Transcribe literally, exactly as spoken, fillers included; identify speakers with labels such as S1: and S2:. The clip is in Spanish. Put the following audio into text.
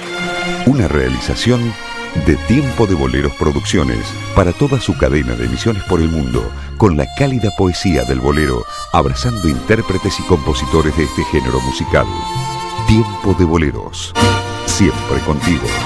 S1: Una realización de Tiempo de Boleros Producciones para toda su cadena de emisiones por el mundo, con la cálida poesía del bolero, abrazando intérpretes y compositores de este género musical. Tiempo de Boleros, siempre contigo.